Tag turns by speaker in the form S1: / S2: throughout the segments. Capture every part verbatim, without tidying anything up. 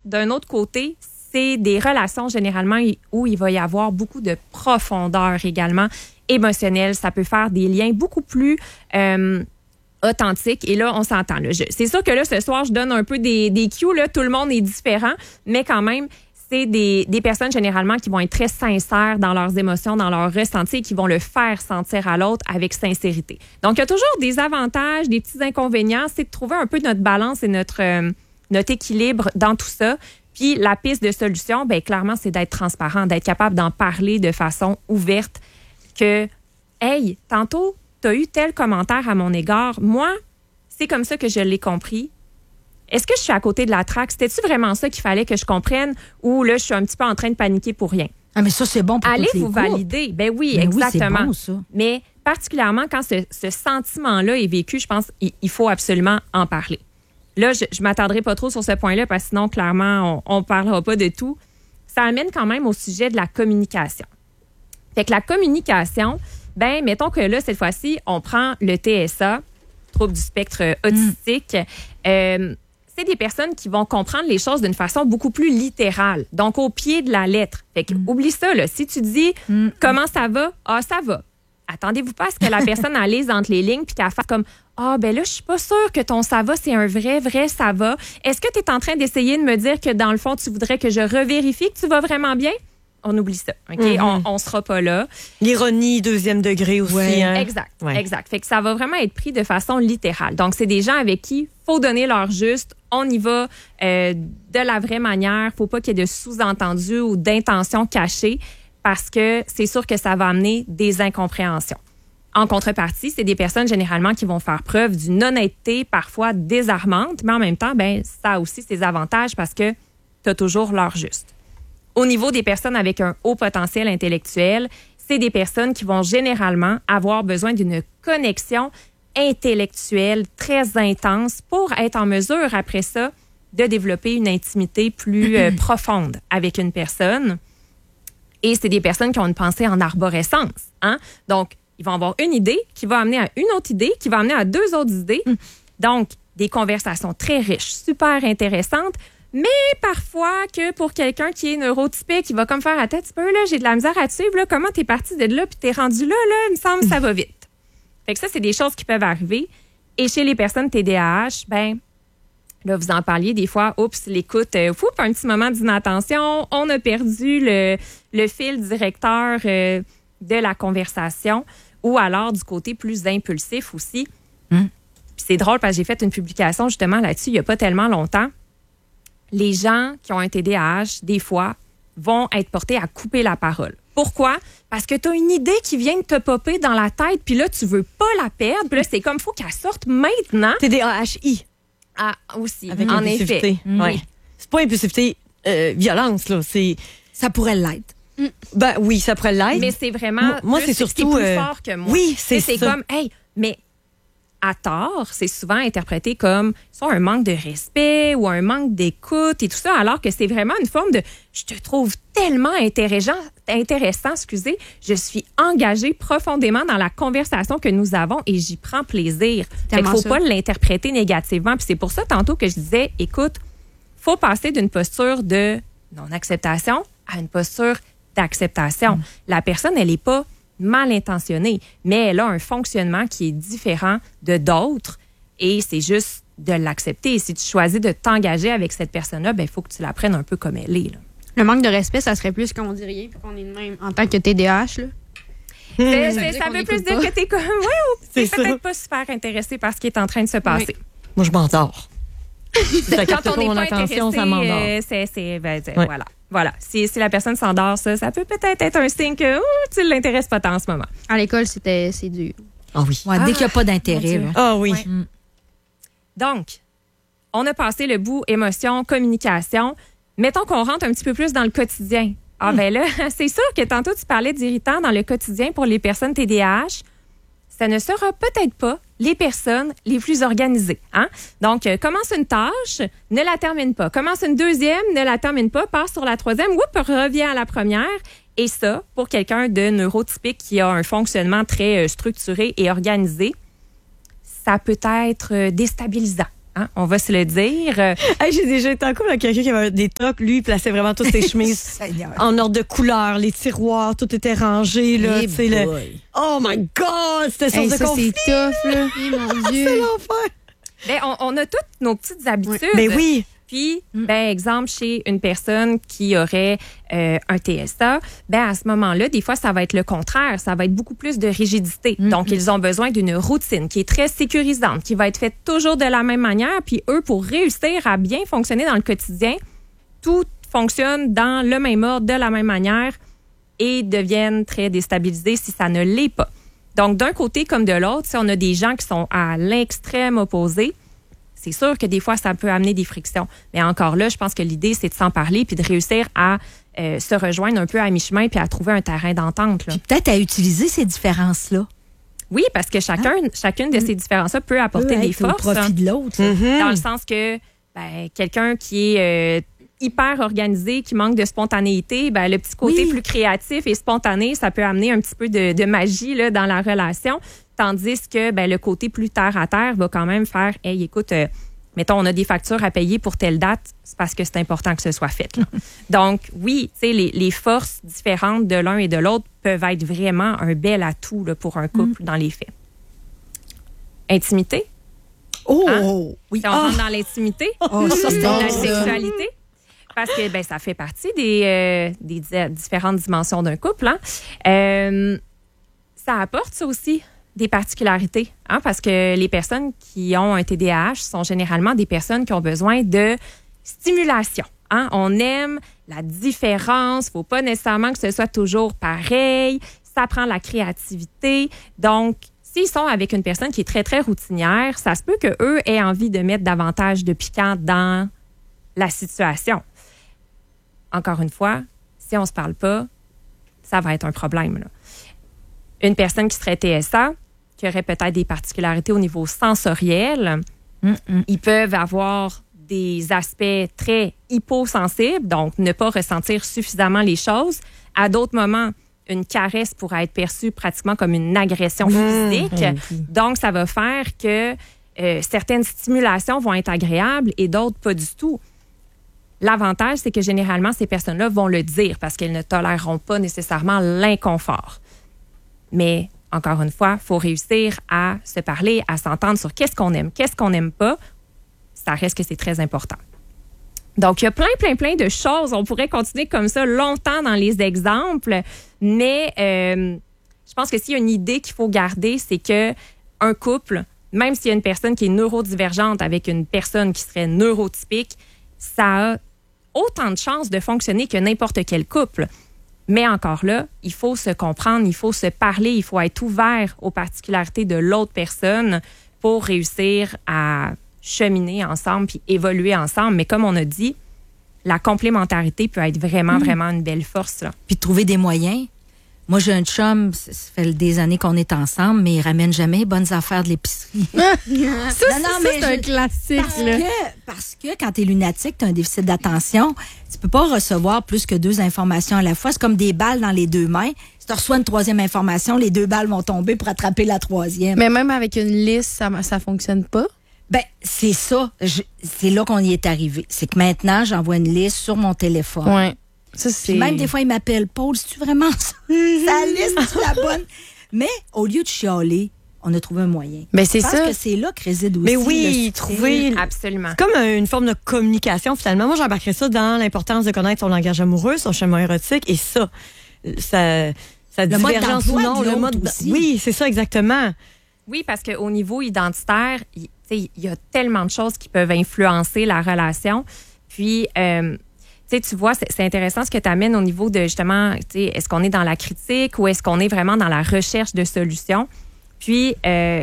S1: d'un autre côté, c'est des relations généralement où il va y avoir beaucoup de profondeur également émotionnelle. Ça peut faire des liens beaucoup plus euh, authentiques. Et là, on s'entend. Là. Je, c'est sûr que là, ce soir, je donne un peu des, des cues. Là, tout le monde est différent, mais quand même, c'est des, des personnes généralement qui vont être très sincères dans leurs émotions, dans leurs ressentis et qui vont le faire sentir à l'autre avec sincérité. Donc, il y a toujours des avantages, des petits inconvénients. C'est de trouver un peu notre balance et notre, euh, notre équilibre dans tout ça. Puis, la piste de solution, bien, clairement, c'est d'être transparent, d'être capable d'en parler de façon ouverte. Que, hey, tantôt, tu as eu tel commentaire à mon égard. Moi, c'est comme ça que je l'ai compris. Est-ce que je suis à côté de la traque? C'était-tu vraiment ça qu'il fallait que je comprenne ou là, je suis un petit peu en train de paniquer pour rien?
S2: Ah, mais ça, c'est bon pour
S1: Allez
S2: toutes les
S1: vous
S2: couples.
S1: valider. Ben oui,
S2: Ben
S1: exactement.
S2: Oui, c'est bon, ça.
S1: Mais particulièrement quand ce, ce sentiment-là est vécu, je pense qu'il il faut absolument en parler. Là, je ne m'attendrai pas trop sur ce point-là parce que sinon, clairement, on ne parlera pas de tout. Ça amène quand même au sujet de la communication. Fait que la communication, ben mettons que là, cette fois-ci, on prend le T S A, trouble du spectre autistique. Mm. Euh, c'est des personnes qui vont comprendre les choses d'une façon beaucoup plus littérale, donc au pied de la lettre. Fait que, mm. oublie ça, là. Si tu dis mm. « Comment ça va? » Ah, ça va. Attendez-vous pas à ce que la personne elle lise entre les lignes puis qu'elle fasse comme « Ah, ben là, je suis pas sûre que ton ça va, c'est un vrai, vrai ça va. Est-ce que tu es en train d'essayer de me dire que dans le fond, tu voudrais que je revérifie que tu vas vraiment bien? » On oublie ça, OK? Mm-hmm. On, on sera pas là.
S3: L'ironie, deuxième degré aussi.
S1: Ouais.
S3: Hein?
S1: Exact,
S3: ouais.
S1: exact. Fait que ça va vraiment être pris de façon littérale. Donc, c'est des gens avec qui il faut donner leur juste. On y va euh, de la vraie manière. Faut pas qu'il y ait de sous-entendus ou d'intentions cachées parce que c'est sûr que ça va amener des incompréhensions. En contrepartie, c'est des personnes généralement qui vont faire preuve d'une honnêteté parfois désarmante, mais en même temps, ben ça a aussi ses avantages parce que tu as toujours leur juste. Au niveau des personnes avec un haut potentiel intellectuel, c'est des personnes qui vont généralement avoir besoin d'une connexion intellectuelle très intense pour être en mesure, après ça, de développer une intimité plus euh, profonde avec une personne. Et c'est des personnes qui ont une pensée en arborescence. Hein? Donc, ils vont avoir une idée qui va amener à une autre idée, qui va amener à deux autres idées. Donc, des conversations très riches, super intéressantes. Mais parfois, que pour quelqu'un qui est neurotypique, il va comme faire à tête, peu, là, j'ai de la misère à te suivre, là, comment t'es parti de là, puis t'es rendu là, là, il me semble que ça va vite. Fait que ça, c'est des choses qui peuvent arriver. Et chez les personnes T D A H, ben, là, vous en parliez des fois, oups, l'écoute, euh, fou, un petit moment d'inattention, on a perdu le, le fil directeur euh, de la conversation, ou alors du côté plus impulsif aussi. Mm. Puis c'est drôle parce que j'ai fait une publication justement là-dessus il n'y a pas tellement longtemps. Les gens qui ont un T D A H, des fois, vont être portés à couper la parole. Pourquoi? Parce que tu as une idée qui vient de te popper dans la tête, puis là, tu veux pas la perdre, puis là, c'est comme, il faut qu'elle sorte maintenant.
S3: T D A H I.
S1: Ah, aussi,
S3: avec
S1: en effet.
S3: Mmh. Ouais. C'est pas impulsivité, euh, violence, là. C'est...
S2: Ça pourrait l'être.
S3: Mmh. Ben oui, ça pourrait l'être.
S1: Mais c'est vraiment...
S3: Moi, moi c'est surtout...
S1: C'est plus
S3: euh...
S1: fort que moi.
S3: Oui, c'est,
S1: c'est
S3: ça.
S1: C'est comme, hey, mais... à tort, c'est souvent interprété comme soit un manque de respect ou un manque d'écoute et tout ça, alors que c'est vraiment une forme de « je te trouve tellement intéressant, intéressant, excusez, je suis engagée profondément dans la conversation que nous avons et j'y prends plaisir. » Il ne faut ça. Pas l'interpréter négativement. Puis c'est pour ça tantôt que je disais, écoute, il faut passer d'une posture de non-acceptation à une posture d'acceptation. Mmh. La personne, elle n'est pas mal intentionnée, mais elle a un fonctionnement qui est différent de d'autres et c'est juste de l'accepter. Et si tu choisis de t'engager avec cette personne-là, ben il faut que tu la prennes un peu comme elle est. Là.
S4: Le manque de respect, ça serait plus qu'on dit rien puis qu'on est de même en tant que T D A H. Là.
S1: C'est, c'est, ça, ça veut plus dire pas. Que t'es comme, oui, ou t'es c'est peut-être ça. Pas super intéressé par ce qui est en train de se passer.
S3: Oui. Moi, je m'endors.
S1: Quand on n'est pas
S3: attention,
S1: intéressé,
S3: ça m'endort.
S1: Euh, c'est, c'est, ben, ouais. voilà. Voilà. Si, si la personne s'endort, ça, ça peut peut-être être un signe que oh, tu ne l'intéresses pas tant en ce moment.
S4: À l'école, c'était, c'est dur.
S3: Ah oui.
S2: Ouais,
S1: ah,
S2: dès qu'il n'y a pas d'intérêt.
S3: Ah oui.
S1: Ouais. Mm. Donc, on a passé le bout émotion, communication. Mettons qu'on rentre un petit peu plus dans le quotidien. Ah mm. ben là, c'est sûr que tantôt tu parlais d'irritants dans le quotidien pour les personnes T D A H. Ça ne sera peut-être pas les personnes les plus organisées. Hein? Donc, euh, commence une tâche, ne la termine pas. Commence une deuxième, ne la termine pas, passe sur la troisième, oups, revient à la première. Et ça, pour quelqu'un de neurotypique qui a un fonctionnement très euh, structuré et organisé, ça peut être euh, déstabilisant. Hein, on va se le dire.
S3: Hey, j'ai déjà été en couple avec quelqu'un qui avait des tocs. Lui, il plaçait vraiment toutes ses chemises
S2: Seigneur.
S3: en ordre de couleur. Les tiroirs, tout était rangé. Là,
S2: Eh
S3: tu sais, le...
S2: boy.
S3: Oh my God! C'était
S4: Hey,
S3: source de
S4: ça,
S3: conflit.
S4: c'est tough, là. Eh, mon Dieu.
S3: C'est l'enfer.
S1: Ben, on, on a toutes nos petites habitudes.
S3: Mais oui.
S1: Puis, ben, exemple, chez une personne qui aurait euh, un T S A, ben, à ce moment-là, des fois, ça va être le contraire. Ça va être beaucoup plus de rigidité.
S2: Mm-hmm.
S1: Donc, ils ont besoin d'une routine qui est très sécurisante, qui va être faite toujours de la même manière. Puis, eux, pour réussir à bien fonctionner dans le quotidien, tout fonctionne dans le même ordre, de la même manière et deviennent très déstabilisés si ça ne l'est pas. Donc, d'un côté comme de l'autre, si on a des gens qui sont à l'extrême opposé, c'est sûr que des fois, ça peut amener des frictions. Mais encore là, je pense que l'idée, c'est de s'en parler puis de réussir à euh, se rejoindre un peu à mi-chemin puis à trouver un terrain d'entente. Là.
S2: Puis peut-être à utiliser ces différences-là.
S1: Oui, parce que chacun, chacune de ces différences-là peut apporter
S2: Peut
S1: des
S2: être au
S1: forces.
S2: profit de l'autre. là.
S3: Mm-hmm.
S1: Dans le sens que ben, quelqu'un qui est euh, hyper organisé, qui manque de spontanéité, ben, le petit côté
S2: Oui.
S1: plus créatif et spontané, ça peut amener un petit peu de, de magie là, dans la relation. Tandis que ben, le côté plus terre-à-terre va quand même faire « Hey, écoute, euh, mettons, on a des factures à payer pour telle date, c'est parce que c'est important que ce soit fait. » là. Donc, oui, tu sais, les, les forces différentes de l'un et de l'autre peuvent être vraiment un bel atout là, pour un couple dans les faits. Intimité.
S2: Oh!
S1: Hein?
S2: Oui.
S1: Si on
S2: Ah!
S1: rentre dans l'intimité,
S2: Oh, ça, c'est
S1: la
S2: bon, ça.
S1: sexualité. Parce que ben, ça fait partie des, euh, des di- différentes dimensions d'un couple. Hein. Euh, ça apporte ça aussi des particularités. Hein, parce que les personnes qui ont un T D A H sont généralement des personnes qui ont besoin de stimulation. Hein. On aime la différence. Il ne faut pas nécessairement que ce soit toujours pareil. Ça prend la créativité. Donc, s'ils sont avec une personne qui est très, très routinière, ça se peut qu'eux aient envie de mettre davantage de piquant dans la situation. Encore une fois, si on ne se parle pas, ça va être un problème. Là. Une personne qui serait T S A, qui aurait peut-être des particularités au niveau sensoriel,
S2: Mm-mm.
S1: ils peuvent avoir des aspects très hyposensibles, donc ne pas ressentir suffisamment les choses. À d'autres moments, une caresse pourrait être perçue pratiquement comme une agression physique. Donc, ça va faire que euh, certaines stimulations vont être agréables et d'autres pas du tout. L'avantage, c'est que généralement, ces personnes-là vont le dire parce qu'elles ne toléreront pas nécessairement l'inconfort. Mais, encore une fois, il faut réussir à se parler, à s'entendre sur qu'est-ce qu'on aime, qu'est-ce qu'on n'aime pas. Ça reste que c'est très important. Donc, il y a plein, plein, plein de choses. On pourrait continuer comme ça longtemps dans les exemples, mais euh, je pense que s'il y a une idée qu'il faut garder, c'est que un couple, même s'il y a une personne qui est neurodivergente avec une personne qui serait neurotypique, ça a autant de chances de fonctionner que n'importe quel couple. Mais encore là, il faut se comprendre, il faut se parler, il faut être ouvert aux particularités de l'autre personne pour réussir à cheminer ensemble puis évoluer ensemble. Mais comme on a dit, la complémentarité peut être vraiment, mmh. vraiment une belle force. Là.
S2: Puis de trouver des moyens. Moi, j'ai un chum, ça fait des années qu'on est ensemble, mais il ramène jamais les bonnes affaires de l'épicerie.
S4: Ça,
S2: Non,
S4: ça,
S2: non,
S4: ça,
S2: mais
S4: c'est un
S2: je-
S4: classique.
S2: Parce
S4: Là.
S2: que, parce que quand tu es lunatique, tu as un déficit d'attention, tu peux pas recevoir plus que deux informations à la fois. C'est comme des balles dans les deux mains. Si tu reçois une troisième information, les deux balles vont tomber pour attraper la troisième.
S4: Mais même avec une liste, ça ça fonctionne pas.
S2: Ben, c'est ça. Je- c'est là qu'on y est arrivé. C'est que maintenant, j'envoie une liste sur mon téléphone.
S4: Ouais. Ça, c'est...
S2: Puis même des fois, il m'appelle Paul, c'est-tu vraiment ça? Sa liste, c'est la bonne. Mais au lieu de chialer, on a trouvé un moyen.
S4: Ben, c'est
S2: Je pense
S4: ça.
S2: que c'est là que réside aussi.
S3: Mais
S2: le
S3: oui,
S2: succès.
S3: trouver
S1: Absolument.
S3: comme un- une forme de communication, finalement. Moi, j'embarquerais ça dans l'importance de connaître son langage amoureux, son chemin érotique, et ça, ça, ça
S2: Le mode
S3: divergence ou
S2: d'emploi
S3: non,
S2: de
S3: le
S2: l'autre
S3: mode.
S2: aussi.
S3: Oui, c'est ça, exactement.
S1: Oui, parce qu'au niveau identitaire, il tu sais, il y a tellement de choses qui peuvent influencer la relation. Puis, euh, tu sais, tu vois, c'est c'est intéressant ce que tu amènes au niveau de, justement, tu sais, est-ce qu'on est dans la critique ou est-ce qu'on est vraiment dans la recherche de solutions? Puis, euh,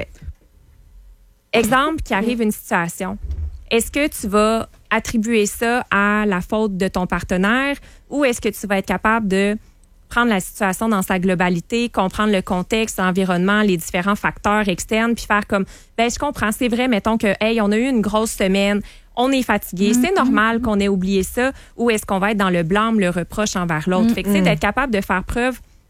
S1: exemple, qui arrive une situation. Est-ce que tu vas attribuer ça à la faute de ton partenaire ou est-ce que tu vas être capable de prendre la situation dans sa globalité, comprendre le contexte, l'environnement, les différents facteurs externes, puis faire comme, ben je comprends, c'est vrai, mettons que, hey, on a eu une grosse semaine, on est fatigué,
S2: Mm-hmm.
S1: c'est normal qu'on ait oublié ça, ou est-ce qu'on va être dans le blâme, le reproche envers l'autre?
S2: Mm-hmm.
S1: Fait que, tu sais, d'être capable de faire preuve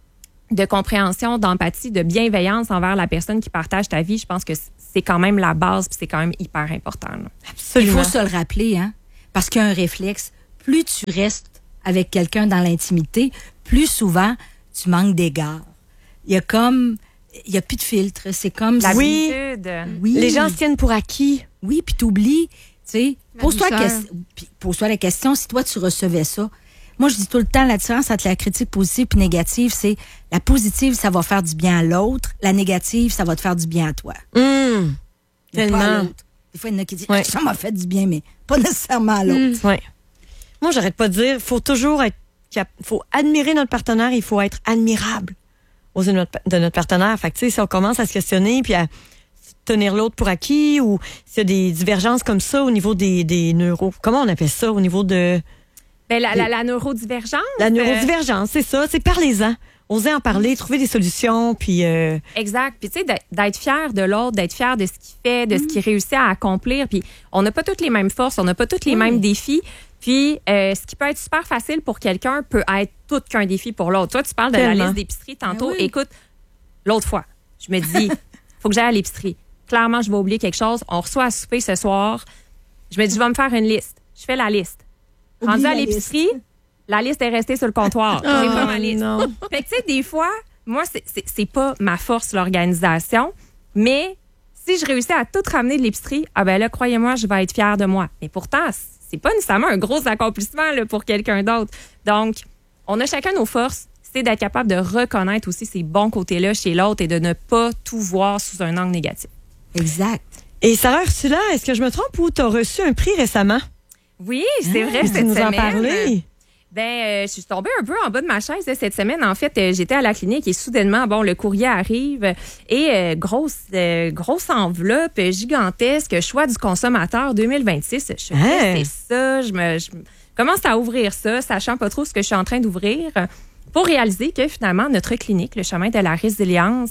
S1: de compréhension, d'empathie, de bienveillance envers la personne qui partage ta vie, je pense que c'est quand même la base, puis c'est quand même hyper important. Là.
S2: Absolument. Il faut se le rappeler, hein, parce qu'il y a un réflexe. Plus tu restes avec quelqu'un dans l'intimité, plus souvent, tu manques d'égard. Il y a comme... Il n'y a plus de filtre. C'est comme...
S1: L'habitude.
S2: Oui.
S3: Les gens se tiennent pour acquis.
S2: Oui, puis t'oublies. Tu sais, pose-toi,
S4: douceur.
S2: que... pose-toi la question, si toi, tu recevais ça. Moi, je dis tout le temps, la différence entre la critique positive et négative, c'est la positive, ça va faire du bien à l'autre. La négative, ça va te faire du bien à toi.
S3: Mmh.
S2: Tellement.
S3: Tellement.
S2: Des fois, il y en a qui disent,
S3: Ouais.
S2: ah, ça m'a fait du bien, mais pas nécessairement à l'autre.
S3: Mmh. Ouais. Moi, j'arrête pas de dire, faut toujours être, cap- faut admirer notre partenaire, il faut être admirable aux yeux de notre, de notre partenaire. Fait que, tu sais, si on commence à se questionner puis à tenir l'autre pour acquis ou s'il y a des divergences comme ça au niveau des, des neuros, comment on appelle ça au niveau de...
S1: Ben, la, la, la neurodivergence.
S3: La
S1: euh,
S3: neurodivergence, c'est ça, c'est parlez-en. Osez en parler, trouver des solutions, puis... Euh...
S1: Exact. Puis, tu sais, d'être- d'être fier de l'autre, d'être fier de ce qu'il fait, de ce qu'il réussit à accomplir. Puis, on n'a pas toutes les mêmes forces, on n'a pas tous les mêmes défis. Puis, euh, ce qui peut être super facile pour quelqu'un peut être tout qu'un défi pour l'autre. Toi, tu parles de
S3: Tellement.
S1: la liste d'épicerie tantôt.
S2: Ben oui.
S1: Écoute, l'autre fois, je me dis, faut que j'aille à l'épicerie. Clairement, je vais oublier quelque chose. On reçoit à souper ce soir. Je me dis, je vais me faire une liste. Je fais la liste.
S2: Oublie
S1: Rendu à
S2: la
S1: l'épicerie, la liste est restée sur le comptoir. C'est pas ma liste.
S3: non.
S1: Fait que, tu sais, des fois, moi, c'est- c'est c'est pas ma force, l'organisation, mais si je réussis à tout ramener de l'épicerie, ah ben là, croyez-moi, je vais être fière de moi. Mais pourtant, c'est pas nécessairement un gros accomplissement là, pour quelqu'un d'autre. Donc, on a chacun nos forces. C'est d'être capable de reconnaître aussi ces bons côtés-là chez l'autre et de ne pas tout voir sous un angle négatif.
S2: Exact.
S3: Et Sarah Ursula, est-ce que je me trompe ou tu as reçu un prix récemment?
S1: Oui, c'est vrai,
S3: Tu
S1: cette
S3: nous en
S1: semaine.
S3: parler?
S1: Ben, euh, je suis tombée un peu en bas de ma chaise là, cette semaine. En fait, euh, j'étais à la clinique et soudainement, bon, le courrier arrive et euh, grosse, euh, grosse enveloppe gigantesque, choix du consommateur deux mille vingt-six. Je fais,
S3: Hein?
S1: c'est ça. Je me, je commence à ouvrir ça, sachant pas trop ce que je suis en train d'ouvrir, pour réaliser que finalement, notre clinique, le chemin de la résilience,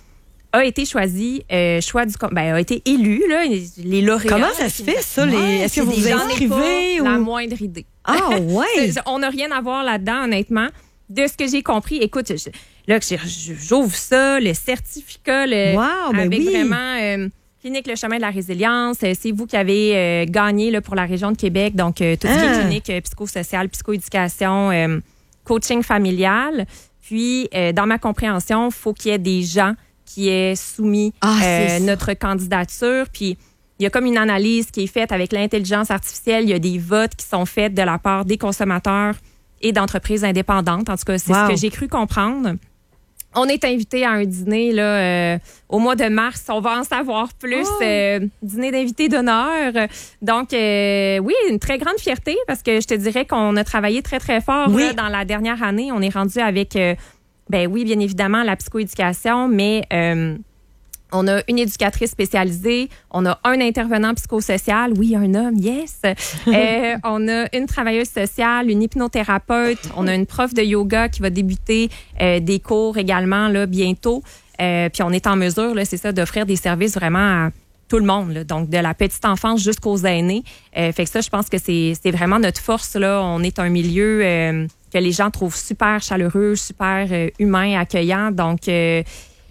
S1: a été choisi, euh, choix du, ben, a été élu, là, les lauréats.
S3: Comment ça se fait, ça? Les...
S2: Ouais,
S3: Est-ce que
S2: c'est
S3: vous
S2: des
S3: vous
S2: gens
S1: J'en ai
S3: inscrivez?
S1: pas
S3: ou...
S1: la moindre idée.
S3: Ah, ouais!
S1: C'est- On n'a rien à voir là-dedans, honnêtement. De ce que j'ai compris, écoute, je- là, j'ai- j'ouvre ça, le certificat, le,
S3: Wow, ben
S1: avec
S3: oui.
S1: vraiment euh, Clinique Le Chemin de la Résilience. Euh, C'est vous qui avez euh, gagné là, pour la région de Québec, donc euh, tout ce qui
S3: Ah.
S1: est clinique euh, psychosociale, psychoéducation, euh, coaching familial. Puis, euh, dans ma compréhension, il faut qu'il y ait des gens qui aient soumis
S2: Ah, c'est
S1: euh,
S2: ça.
S1: notre candidature. Puis, il y a comme une analyse qui est faite avec l'intelligence artificielle. Il y a des votes qui sont faits de la part des consommateurs et d'entreprises indépendantes. En tout cas, c'est
S3: Wow.
S1: ce que j'ai cru comprendre. On est invité à un dîner là, euh, au mois de mars. On va en savoir plus.
S3: Oh.
S1: Euh, dîner d'invités d'honneur. Donc, euh, oui, une très grande fierté parce que je te dirais qu'on a travaillé très, très fort
S3: Oui.
S1: là, dans la dernière année. On est rendu avec, euh, ben oui, bien évidemment, la psychoéducation, mais... Euh, on a une éducatrice spécialisée, on a un intervenant psychosocial, oui, un homme, yes. Euh, on a une travailleuse sociale, une hypnothérapeute, on a une prof de yoga qui va débuter euh, des cours également là bientôt. Euh, puis on est en mesure, là, c'est ça, d'offrir des services vraiment à tout le monde, là, donc de la petite enfance jusqu'aux aînés. Euh, fait que ça, je pense que c'est c'est vraiment notre force là. On est un milieu euh, que les gens trouvent super chaleureux, super euh, humain, accueillant. Donc euh,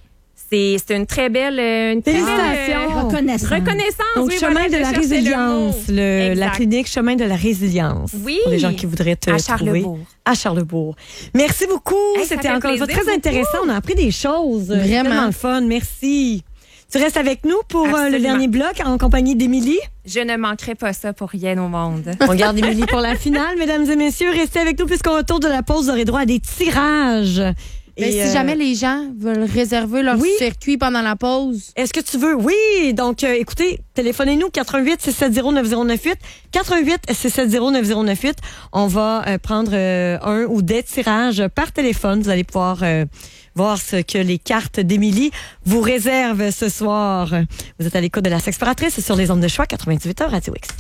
S1: c'est c'est une très belle, euh, une très belle,
S3: Félicitations.
S1: euh,
S2: Reconnaissance.
S1: reconnaissance.
S3: Donc,
S1: oui,
S3: chemin
S1: voilà,
S3: de
S1: je
S3: la
S1: cherchais le
S3: résilience.
S1: mot.
S3: Le- la
S1: Exact.
S3: clinique Chemin de la résilience.
S1: Oui.
S3: Pour les gens qui voudraient te
S1: À
S3: trouver.
S1: Charlebourg.
S3: À Charlebourg. Merci beaucoup.
S1: Hey, ça
S3: C'était
S1: fait
S3: encore une fois
S1: plaisir
S3: très
S1: beaucoup.
S3: intéressant. On a appris des choses.
S4: Vraiment.
S3: C'est tellement le fun. Merci. Tu restes avec nous pour euh, le
S1: Absolument.
S3: dernier bloc en compagnie d'Émilie.
S1: Je ne manquerai pas ça pour rien au monde.
S3: On garde Émilie pour la finale, mesdames et messieurs. Restez avec nous puisqu'au retour de la pause, vous aurez droit à des tirages.
S4: Mais
S3: Et,
S4: si
S3: euh,
S4: jamais les gens veulent réserver leur
S3: oui.
S4: circuit pendant la pause,
S3: Est-ce que tu veux? Oui. Donc, euh, écoutez, téléphonez-nous quatre-vingt-huit six sept zéro neuf zéro neuf huit. quatre-vingt-huit six sept zéro neuf zéro neuf huit. On va euh, prendre euh, un ou des tirages par téléphone. Vous allez pouvoir euh, voir ce que les cartes d'Émilie vous réservent ce soir. Vous êtes à l'écoute de la Sexploratrice sur les ondes de choix quatre-vingt-dix-huit heures Radio X.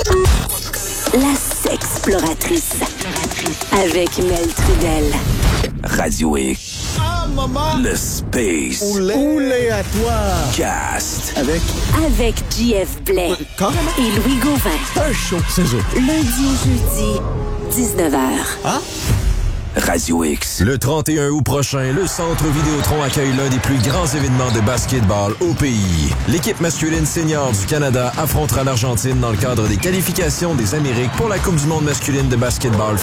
S5: La Sexploratrice. Avec Mel Trudel.
S6: Radio X.
S7: Ah, maman!
S6: Le Space
S7: Oulé à toi!
S6: Cast.
S7: Avec
S5: Avec J F Blais
S7: Carrément
S5: et Louis Gauvin.
S7: un show. C'est ça.
S5: Lundi au jeudi, dix-neuf heures.
S6: Radio X.
S8: Le trente et un août prochain, le Centre Vidéotron accueille l'un des plus grands événements de basketball au pays. L'équipe masculine senior du Canada affrontera l'Argentine dans le cadre des qualifications des Amériques pour la Coupe du monde masculine de basketball